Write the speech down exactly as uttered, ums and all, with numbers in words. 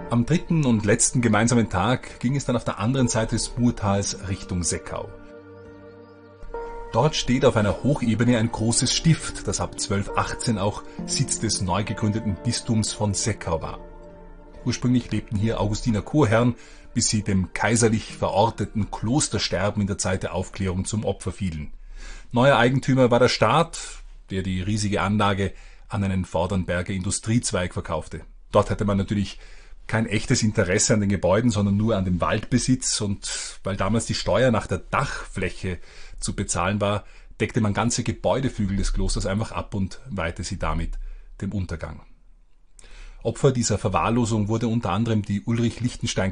Am dritten und letzten gemeinsamen Tag ging es dann auf der anderen Seite des Murtals Richtung Seckau. Dort steht auf einer Hochebene ein großes Stift, das ab zwölfhundertachtzehn auch Sitz des neu gegründeten Bistums von Seckau war. Ursprünglich lebten hier Augustiner Chorherren, bis sie dem kaiserlich verorteten Klostersterben in der Zeit der Aufklärung zum Opfer fielen. Neuer Eigentümer war der Staat, der die riesige Anlage an einen Vordernberger Industriezweig verkaufte. Dort hatte man natürlich kein echtes Interesse an den Gebäuden, sondern nur an dem Waldbesitz, und weil damals die Steuer nach der Dachfläche zu bezahlen war, deckte man ganze Gebäudeflügel des Klosters einfach ab und weihte sie damit dem Untergang. Opfer dieser Verwahrlosung wurde unter anderem die Ulrich-Lichtenstein